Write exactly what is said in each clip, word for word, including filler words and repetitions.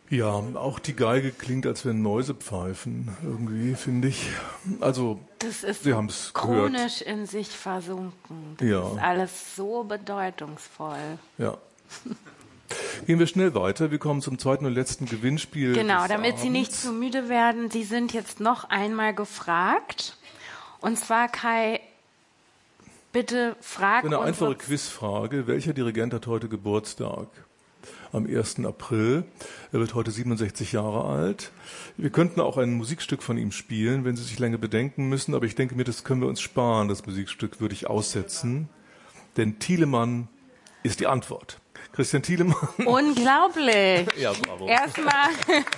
Ja, auch die Geige klingt, als wenn Mäuse pfeifen, irgendwie, finde ich. Also, das ist Sie so haben es chronisch gehört. in sich versunken. Das Ja. ist alles so bedeutungsvoll. Ja. Gehen wir schnell weiter. Wir kommen zum zweiten und letzten Gewinnspiel. Genau, des damit Abends. Sie nicht zu müde werden, Sie sind jetzt noch einmal gefragt. Und zwar, Kai, bitte frag Eine unsere... einfache Quizfrage. Welcher Dirigent hat heute Geburtstag? Am ersten April. Er wird heute siebenundsechzig Jahre alt. Wir könnten auch ein Musikstück von ihm spielen, wenn Sie sich länger bedenken müssen. Aber ich denke mir, das können wir uns sparen. Das Musikstück würde ich aussetzen. Denn Thielemann ist die Antwort. Christian Thielemann. Unglaublich. Ja, bravo. Erstmal.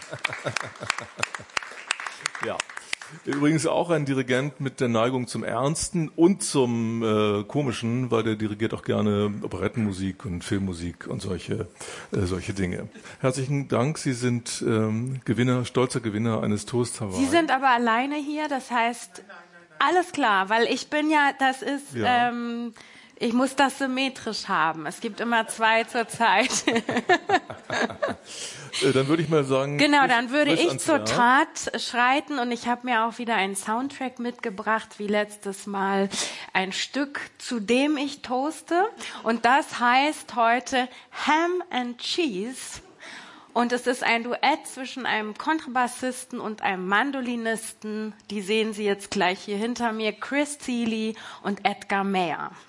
Ja. Übrigens auch ein Dirigent mit der Neigung zum Ernsten und zum äh, Komischen, weil der dirigiert auch gerne Operettenmusik und Filmmusik und solche äh, solche Dinge. Herzlichen Dank, Sie sind ähm, Gewinner, stolzer Gewinner eines Toast Hawaii. Sie sind aber alleine hier, das heißt, alles klar, weil ich bin ja, das ist, Ja. ähm, ich muss das symmetrisch haben. Es gibt immer zwei zur Zeit. Äh, dann würde ich mal sagen... Genau, dann würde frisch ich ans zur Werk. Tat schreiten und ich habe mir auch wieder einen Soundtrack mitgebracht, wie letztes Mal, ein Stück, zu dem ich toaste. Und das heißt heute Ham and Cheese. Und es ist ein Duett zwischen einem Kontrabassisten und einem Mandolinisten. Die sehen Sie jetzt gleich hier hinter mir, Chris Thile und Edgar Meyer.